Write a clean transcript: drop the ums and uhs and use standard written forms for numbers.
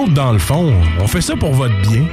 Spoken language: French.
autres, dans le fond, on fait ça pour votre bien.